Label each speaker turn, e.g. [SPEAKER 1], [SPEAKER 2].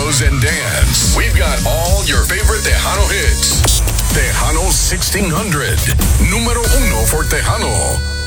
[SPEAKER 1] blues and dance. We've got all your favorite Tejano hits. Tejano 1600. Número uno for Tejano.